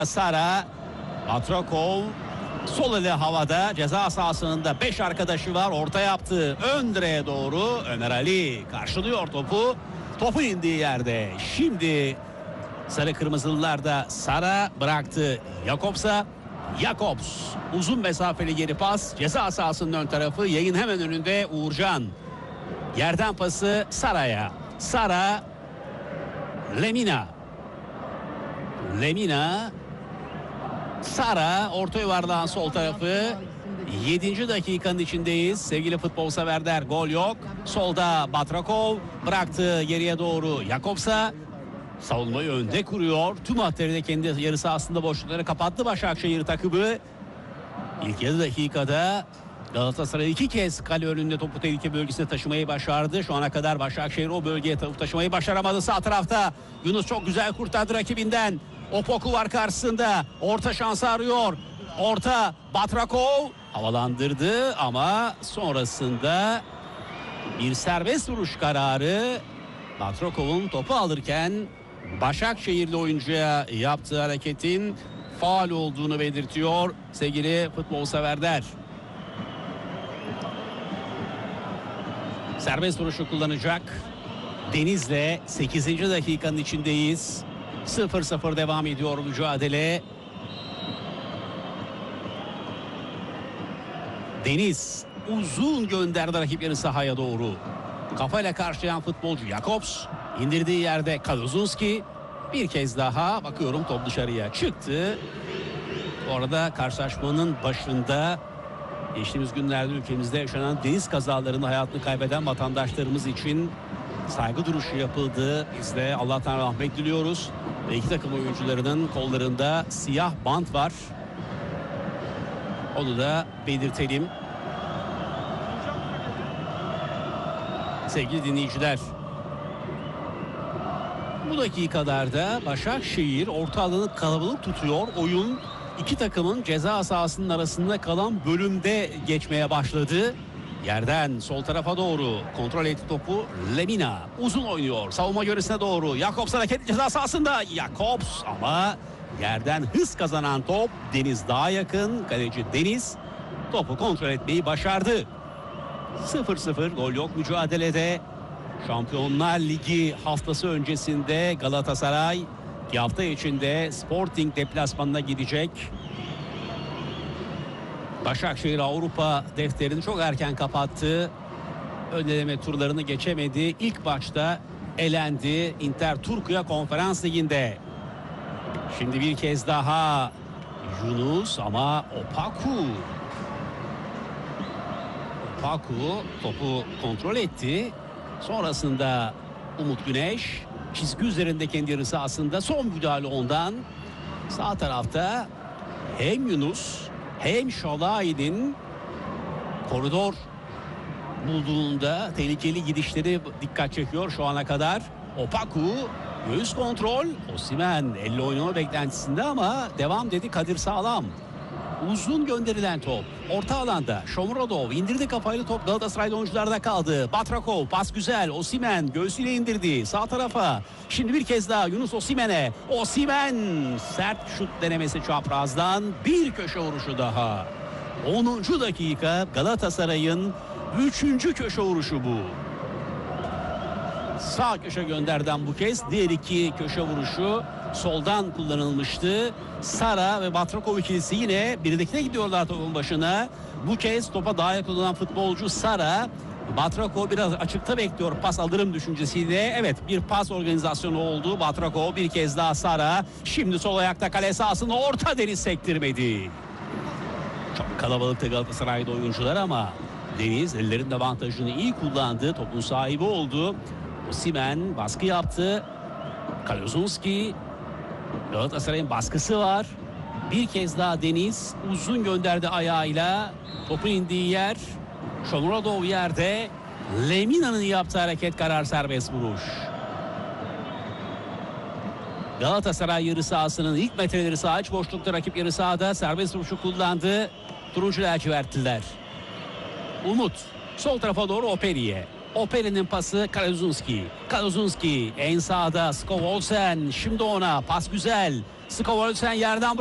Sara, Batrakov sol eli havada, ceza sahasında 5 arkadaşı var, orta yaptı ön direğe doğru. Ömer Ali karşılıyor topu, topu indiği yerde. Şimdi sarı kırmızılılar da Sara bıraktı Jakobs'a. Jakobs uzun mesafeli geri pas, ceza sahasının ön tarafı, yayın hemen önünde Uğurcan. Yerden pası Sara'ya. Sara, Lemina. Sara orta yuvarlağın sol tarafı. 7. dakikanın içindeyiz. Sevgili futbol severler, gol yok. Solda Batrakov bıraktı geriye doğru Jakobs'a. Savunmayı önde kuruyor. Tüm hatları da kendi yarı sahasında boşlukları kapattı Başakşehir takımı. İlk 7 dakikada Galatasaray 2 kez kale önünde topu tehlike bölgesine taşımayı başardı. Şu ana kadar Başakşehir o bölgeye taşımayı başaramadı. Sağ tarafta Yunus çok güzel kurtardı rakibinden. Opoku var karşısında. Orta şansı arıyor. Orta Batrakov havalandırdı ama sonrasında bir serbest vuruş kararı. Batrakov'un topu alırken Başakşehirli oyuncuya yaptığı hareketin faul olduğunu belirtiyor sevgili futbol severler. Serbest vuruşu kullanacak Deniz'le 8. dakikanın içindeyiz. 0-0 devam ediyor mücadele. Deniz uzun gönderdi rakip yarı sahaya doğru. Kafayla karşılayan futbolcu Jakobs. İndirdiği yerde Kaluzunski. Bir kez daha bakıyorum top dışarıya çıktı. Orada karşılaşmanın başında geçtiğimiz günlerde ülkemizde yaşanan deniz kazalarında hayatını kaybeden vatandaşlarımız için saygı duruşu yapıldı. Biz de Allah'tan rahmet diliyoruz. Ve iki takım oyuncularının kollarında siyah bant var. Onu da belirtelim. Sevgili dinleyiciler, bu dakikalarda Başakşehir orta alanı kalabalık tutuyor. Oyun iki takımın ceza sahasının arasında kalan bölümde geçmeye başladı. Yerden sol tarafa doğru kontrol etti topu Lemina. Uzun oynuyor savunma yöresine doğru. Jakobs hareketli ceza sahasında. Jakobs ama yerden hız kazanan top Deniz daha yakın. Kaleci Deniz topu kontrol etmeyi başardı. 0-0 gol yok mücadelede. Şampiyonlar Ligi haftası öncesinde Galatasaray 2 hafta içinde Sporting deplasmanına gidecek. Başakşehir Avrupa defterini çok erken kapattı. Ön eleme turlarını geçemedi. İlk maçta elendi Inter Turkuya Konferans Ligi'nde. Şimdi bir kez daha Yunus ama Opaku topu kontrol etti. Sonrasında Umut Güneş çizgi üzerinde kendi yarı sahasında son müdahale ondan. Sağ tarafta hem Yunus hem Şalai'nin koridor bulduğunda tehlikeli gidişleri dikkat çekiyor şu ana kadar. Opaku göğüs kontrol. Osimhen elle oynama beklentisinde ama devam dedi Kadir Sağlam. Uzun gönderilen top orta alanda Shomurodov indirdi kafayla, top Galatasaraylı oyuncularda kaldı. Batrakov pas güzel, Osimhen göğsüyle indirdi sağ tarafa. Şimdi bir kez daha Yunus Osimhen'e. Osimhen sert şut denemesi çaprazdan, bir köşe vuruşu daha. 10. dakika Galatasaray'ın 3. köşe vuruşu bu. Sağ köşe gönderden bu kez, diğer iki köşe vuruşu soldan kullanılmıştı. Sara ve Batrakov ikilisi yine birlikte gidiyorlar topun başına. Bu kez topa daha yakın olan futbolcu Sara. Batrakov biraz açıkta bekliyor pas alırım düşüncesiyle. Evet, bir pas organizasyonu oldu. Batrakov bir kez daha Sara. Şimdi sol ayakta kale sahasında orta, Deniz sektirmedi. Çok kalabalıktı Galatasaray'da oyuncular ama Deniz ellerinin avantajını iyi kullandı. Topun sahibi oldu. Osimhen baskı yaptı. Kaluzunski, Galatasaray'ın baskısı var. Bir kez daha Deniz uzun gönderdi ayağıyla. Topun indiği yer. Shomurodov yerde. Lemina'nın yaptığı hareket karar serbest vuruş. Galatasaray yarı sahasının ilk metreleri sağ iç boşlukta, rakip yarı sahada serbest vuruşu kullandı. Turuncu lacivertliler. Umut sol tarafa doğru Operi'ye. Operi'nin pası Kalazunski. Kalazunski en sağda Skov Olsen. Şimdi ona pas güzel. Skov Olsen yerden